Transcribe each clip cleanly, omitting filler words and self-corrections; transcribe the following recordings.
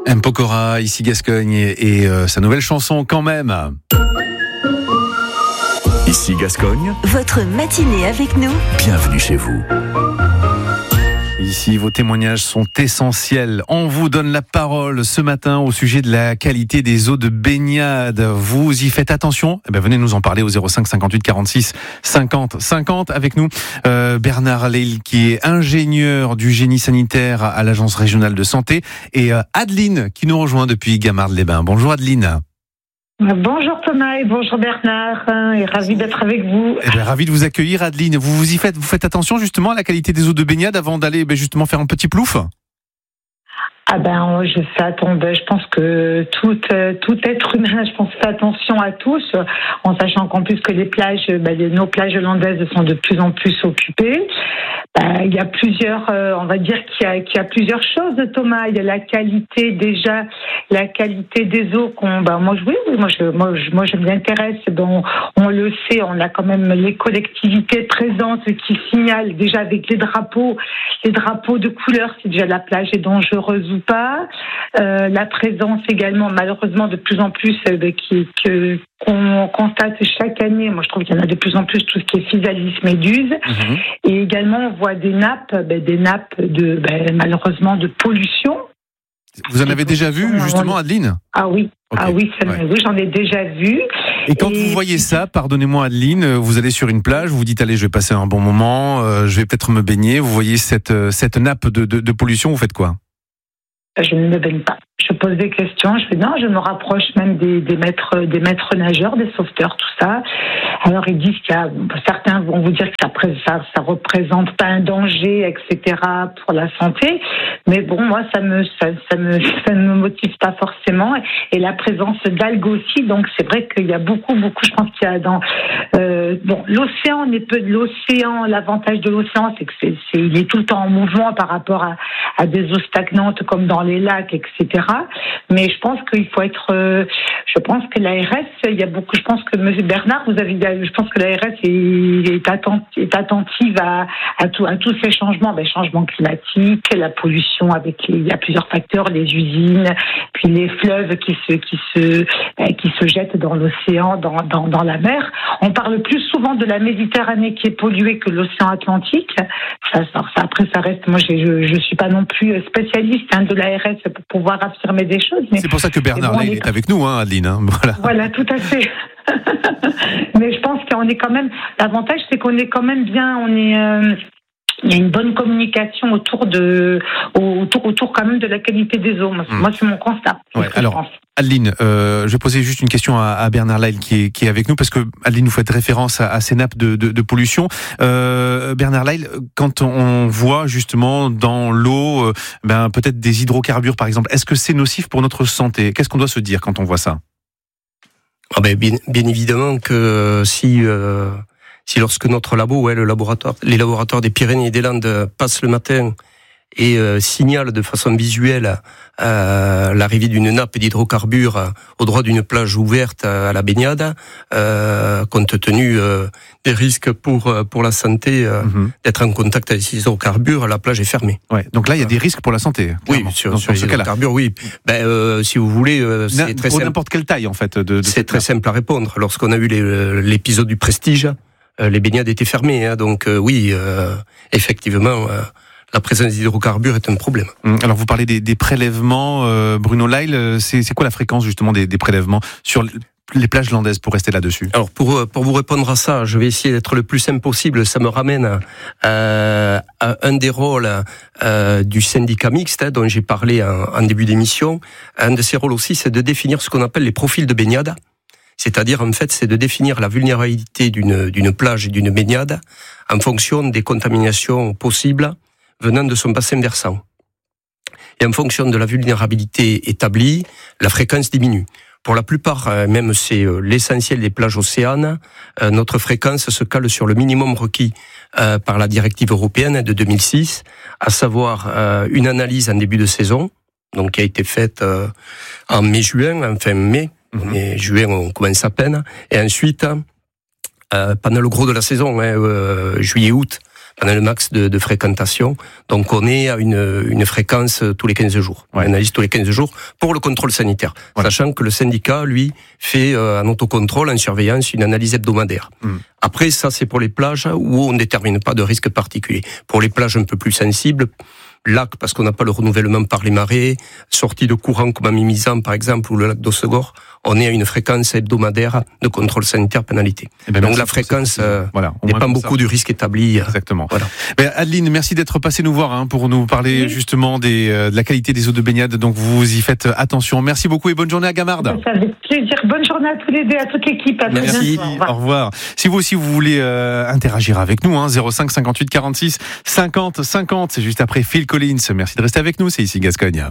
M. Pokora, ici Gascogne, et sa nouvelle chanson quand même. Ici Gascogne. Votre matinée avec nous. Bienvenue chez vous. Ici, vos témoignages sont essentiels. On vous donne la parole ce matin au sujet de la qualité des eaux de baignade. Vous y faites attention ? Venez nous en parler au 05 58 46 50 50 avec nous. Bernard Leil, qui est ingénieur du génie sanitaire à l'Agence régionale de santé, et Adeline, qui nous rejoint depuis Gamard-les-Bains. Bonjour Adeline. Bonjour Thomas et bonjour Bernard, et ravi d'être avec vous. Ravi de vous accueillir Adeline. Vous faites attention justement à la qualité des eaux de baignade avant d'aller justement faire un petit plouf ? Je fais attention. Je pense que tout être humain, fait attention à tous, en sachant qu'en plus que les plages, nos plages hollandaises sont de plus en plus occupées. Il y a plusieurs, on va dire qu'il y a plusieurs choses, Thomas. Il y a la qualité déjà, la qualité des eaux moi je m'y intéresse. On le sait, on a quand même les collectivités présentes qui signalent déjà avec les drapeaux de couleur si déjà la plage est dangereuse ou pas. La présence également, malheureusement, de plus en plus qu'on constate chaque année. Moi, je trouve qu'il y en a de plus en plus tout ce qui est physalis, méduse. Mmh. Et également, on voit des nappes malheureusement de pollution. Vous en avez déjà vu, justement, Adeline ? Ah oui. Okay. Oui, j'en ai déjà vu. Et quand vous voyez ça, pardonnez-moi Adeline, vous allez sur une plage, vous vous dites allez, je vais passer un bon moment, je vais peut-être me baigner. Vous voyez cette nappe de pollution, vous faites quoi ? Je ne me baigne pas. Je pose des questions. Je me rapproche même des maîtres nageurs, des sauveteurs, tout ça. Alors ils disent certains vont vous dire que ça représente pas un danger, etc. pour la santé. Mais bon, moi ça me motive pas forcément. Et la présence d'algues aussi. Donc c'est vrai qu'il y a beaucoup. Je pense qu'il y a l'océan n'est peu de l'océan. L'avantage de l'océan, c'est que il est tout le temps en mouvement par rapport à des eaux stagnantes comme dans les lacs, etc. Mais je pense qu'il faut être. Je pense que l'ARS, il y a beaucoup. Je pense que Monsieur Bernard, je pense que l'ARS est attentive à tous ces changements, changements climatiques, la pollution il y a plusieurs facteurs, les usines, puis les fleuves qui se jettent dans l'océan, dans la mer. On parle plus souvent de la Méditerranée qui est polluée que l'océan Atlantique. Après, ça reste. Moi, je suis pas non plus spécialiste de l'ARS pour pouvoir affirmer des choses. Mais c'est pour ça que Bernard Leil est avec nous, Adeline. Voilà, tout à fait. Mais je pense qu'on est quand même. L'avantage, c'est qu'on est quand même bien. Il y a une bonne communication autour quand même de la qualité des eaux. Moi, c'est mon constat. Ouais, alors, Adeline, je vais poser juste une question à Bernard Leil qui est avec nous, parce que Adeline, vous faites référence à ces nappes de pollution. Bernard Leil, quand on voit justement dans l'eau peut-être des hydrocarbures, par exemple, est-ce que c'est nocif pour notre santé ? Qu'est-ce qu'on doit se dire quand on voit ça ? Bien évidemment que si lorsque notre labo, les laboratoires des Pyrénées et des Landes passent le matin et signalent de façon visuelle l'arrivée d'une nappe d'hydrocarbures au droit d'une plage ouverte à la baignade, compte tenu des risques pour la santé d'être en contact avec ces hydrocarbures, la plage est fermée. Ouais, donc là, il y a des risques pour la santé. Oui, sur les hydrocarbures, oui. Si vous voulez, c'est très simple. N'importe quelle taille, en fait. C'est très simple à répondre. Lorsqu'on a eu l'épisode du Prestige, les baignades étaient fermées. Donc effectivement... la présence d'hydrocarbures est un problème. Alors vous parlez des prélèvements, Bruno Leil, c'est quoi la fréquence justement des prélèvements sur les plages landaises, pour rester là-dessus ? Alors pour vous répondre à ça, je vais essayer d'être le plus simple possible. Ça me ramène à un des rôles du syndicat mixte dont j'ai parlé en début d'émission. Un de ces rôles aussi, c'est de définir ce qu'on appelle les profils de baignade. C'est-à-dire, en fait, c'est de définir la vulnérabilité d'une plage et d'une baignade en fonction des contaminations possibles venant de son bassin versant. Et en fonction de la vulnérabilité établie, la fréquence diminue. Pour la plupart, même c'est l'essentiel des plages océanes, notre fréquence se cale sur le minimum requis par la directive européenne de 2006, à savoir une analyse en début de saison, donc qui a été faite en mai-juin, fin mai, mai-juin on commence à peine, et ensuite, pendant le gros de la saison, juillet-août, pendant le max de fréquentation. Donc on est à une fréquence tous les 15 jours. Ouais. On analyse tous les 15 jours pour le contrôle sanitaire. Voilà. Sachant que le syndicat, lui, fait en autocontrôle, en surveillance, une analyse hebdomadaire. Après, ça c'est pour les plages où on ne détermine pas de risque particulier. Pour les plages un peu plus sensibles, lac, parce qu'on n'a pas le renouvellement par les marées, sortie de courant comme à Mimizan par exemple, ou le lac d'Ossegor, on est à une fréquence hebdomadaire de contrôle sanitaire pendant l'été. Donc la fréquence dépend beaucoup du risque établi. Exactement. Voilà. Adeline, merci d'être passée nous voir pour nous parler justement de la qualité des eaux de baignade. Donc vous y faites attention. Merci beaucoup et bonne journée à Gamarde. Ça fait plaisir. Bonne journée à tous les deux, à toute l'équipe. À merci. Au revoir. Si vous aussi vous voulez interagir avec nous, 05 58 46 50 50. C'est juste après Phil Collins. Merci de rester avec nous. C'est ici Gascogne.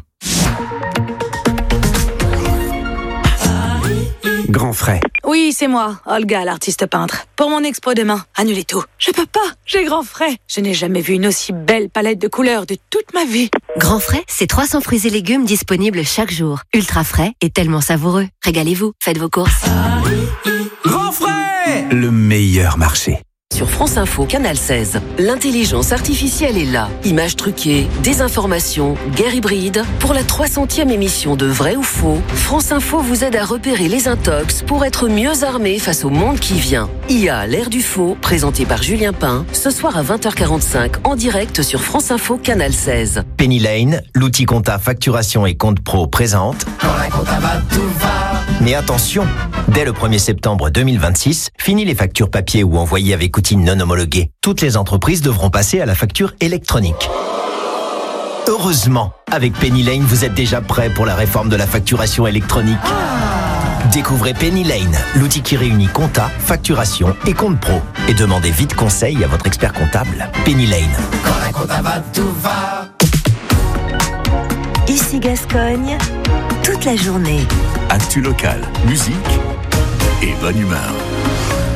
Grand frais. Oui, c'est moi, Olga, l'artiste peintre. Pour mon expo demain, annulez tout. Je peux pas, j'ai grand frais. Je n'ai jamais vu une aussi belle palette de couleurs de toute ma vie. Grand frais, c'est 300 fruits et légumes disponibles chaque jour. Ultra frais et tellement savoureux. Régalez-vous, faites vos courses. Grand frais, le meilleur marché. Sur France Info, Canal 16, l'intelligence artificielle est là. Images truquées, désinformation, guerre hybride. Pour la 300e émission de Vrai ou Faux, France Info vous aide à repérer les intox pour être mieux armé face au monde qui vient. IA, l'ère du faux, présenté par Julien Pain, ce soir à 20h45 en direct sur France Info, Canal 16. Penny Lane, l'outil compta facturation et compte pro présente. Quand la compta va, tout va. Mais attention, dès le 1er septembre 2026, fini les factures papier ou envoyées avec outils non homologués. Toutes les entreprises devront passer à la facture électronique. Heureusement, avec Penny Lane, vous êtes déjà prêt pour la réforme de la facturation électronique. Découvrez Penny Lane, l'outil qui réunit compta, facturation et compte pro. Et demandez vite conseil à votre expert comptable. Penny Lane. Quand la compta va, tout va. Ici Gascogne, toute la journée. Actu local, musique et bonne humeur.